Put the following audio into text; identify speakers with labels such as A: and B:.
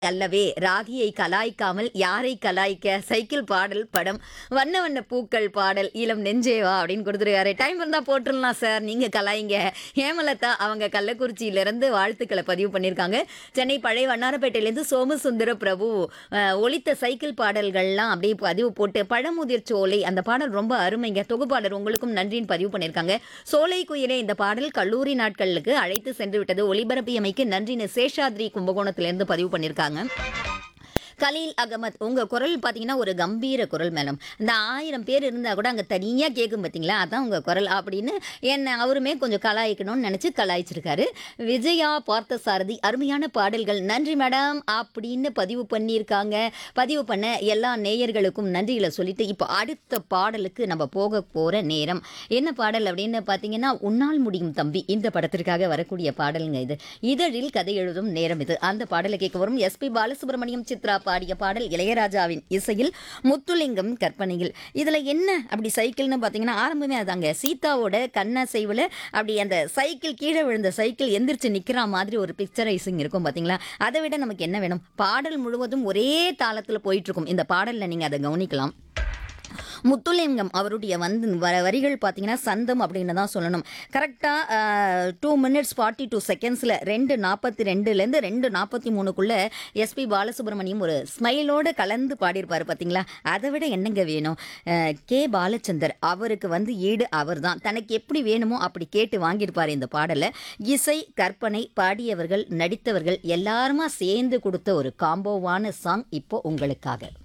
A: அல்லவே ராகியை கலாய்க்காமல் யாரை கலாய்க்க சைக்கிள் பாடல் படம் வண்ண வண்ண பூக்கள் பாடல் இளம் நெஞ்சேவா அப்படின்னு கொடுத்துருக்காரு. டைம் இருந்தா போட்டுடலாம் சார், நீங்க கலாய்ங்க. ஹேமலதா அவங்க கள்ளக்குறிச்சியிலிருந்து வாழ்த்துக்களை பதிவு பண்ணியிருக்காங்க. சென்னை பழைய வண்ணாரப்பேட்டையிலேருந்து சோமசுந்தர பிரபு ஒலித்த சைக்கிள் பாடல்கள்லாம் அப்படியே பதிவு போட்டு பழமுதிர் சோலை அந்த பாடல் ரொம்ப அருமைங்க, தொகுப்பாளர் உங்களுக்கும் நன்றின்னு பதிவு பண்ணியிருக்காங்க. சோலை குயிலே இந்த பாடல் கல்லூரி நாட்களுக்கு அழைத்து சென்று விட்டது, ஒளிபரப்பியமைக்கு நன்றின்னு சேஷாத்ரி கும்பகோணத்திலிருந்து பதிவு பண்ணியிருக்காங்க. கலீல் அகமத் உங்க குரல் பார்த்தீங்கன்னா ஒரு கம்பீர குரல் மேடம். இந்த 1000 பேர் இருந்தால் கூட அங்கே தனியாக கேட்கும் பார்த்தீங்களா, அதான் உங்கள் குரல் அப்படின்னு என்ன அவருமே கொஞ்சம் கலாய்க்கணும்னு நினச்சி கலாய்ச்சிருக்காரு. விஜயா பார்த்தசாரதி அருமையான பாடல்கள் நன்றி மேடம் அப்படின்னு பதிவு பண்ணியிருக்காங்க. பதிவு பண்ண எல்லா நேயர்களுக்கும் நன்றிகளை சொல்லிட்டு இப்போ அடுத்த பாடலுக்கு நம்ம போக போகிற நேரம். என்ன பாடல் அப்படின்னு பார்த்தீங்கன்னா உன்னால் முடியும் தம்பி இந்த படத்திற்காக வரக்கூடிய பாடலுங்க இது. இதழில் கதை எழுதும் நேரம் இது. அந்த பாடலை கேட்க வரும் எஸ்பி பாலசுப்ரமணியம் சித்ரா பாடிய பாடல் இளையராஜாவின் இசையில் முத்துலிங்கம் கற்பனையில். இதுல என்ன அப்படி சைக்கிள்னு பாத்தீங்கன்னா ஆரம்பமே அதாங்க, சீதாவோட கண்ணசைவுல அப்படி அந்த சைக்கிள் கீழே விழுந்த சைக்கிள் எந்திரிச்சு நிக்கிற மாதிரி ஒரு பிக்சரைசிங் இருக்கும் பாத்தீங்களா. அதை விட நமக்கு என்ன வேணும்? பாடல் முழுவதும் ஒரே தாளத்துல போயிட்டு இருக்கும். இந்த பாடல்ல நீங்க அதை கவனிக்கலாம். முத்துலிங்கம் அவருடைய வரிகள் பார்த்தீங்கன்னா சந்தம் அப்படின்னு தான் சொல்லணும். கரெக்டாக 2 minutes 42 secondsல 2:42லேருந்து 2:43க்குள்ளே எஸ்பி பாலசுப்ரமணியம் ஒரு ஸ்மைலோடு கலந்து பாடியிருப்பார் பார்த்தீங்களா. அதை விட என்னங்க வேணும்? கே பாலச்சந்தர் அவருக்கு ஈடு அவர் தான். தனக்கு எப்படி வேணுமோ அப்படி கேட்டு வாங்கியிருப்பார் இந்த பாடலை. இசை கற்பனை பாடியவர்கள் நடித்தவர்கள் எல்லாருமா சேர்ந்து கொடுத்த ஒரு காம்போவான சாங் இப்போ உங்களுக்காக.